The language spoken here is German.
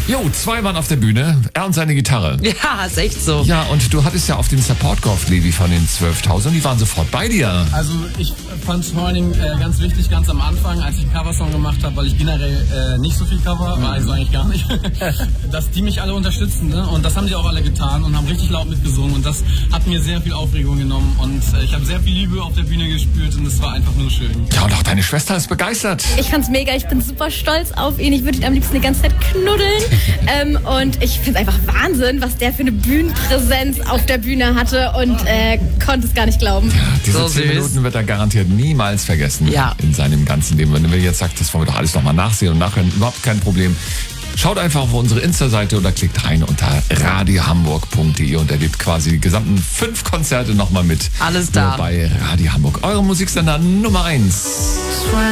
Jo, 2 waren auf der Bühne, er und seine Gitarre. Ja, ist echt so. Ja, und du hattest ja auf den Support gehofft, Levi, von den 12.000. Die waren sofort bei dir. Also ich fand Horning ganz wichtig, ganz am Anfang, als ich einen Coversong gemacht habe, weil ich generell nicht so viel Cover, also eigentlich gar nicht, dass die mich alle unterstützen, ne? Und das haben sie auch alle getan und haben richtig laut mitgesungen und das hat mir sehr viel Aufregung genommen und ich habe sehr viel Liebe auf der Bühne gespürt und es war einfach nur schön. Ja, und auch deine Schwester ist begeistert. Ich fand's mega, ich bin super stolz auf ihn. Ich würde ihn am liebsten die ganze Zeit knuddeln. Und ich find's einfach Wahnsinn, was der für eine Bühnenpräsenz auf der Bühne hatte und konnte es gar nicht glauben. Ja, diese So 10 süß. Minuten wird er garantiert niemals vergessen. Ja. In seinem ganzen Leben. Wenn er jetzt sagt, das wollen wir doch alles nochmal nachsehen und nachhören, überhaupt kein Problem. Schaut einfach auf unsere Insta-Seite oder klickt rein unter radiohamburg.de und erlebt quasi die gesamten 5 Konzerte nochmal mit. Alles da. Nur bei Radio Hamburg. Eure Musiksender Nummer 1.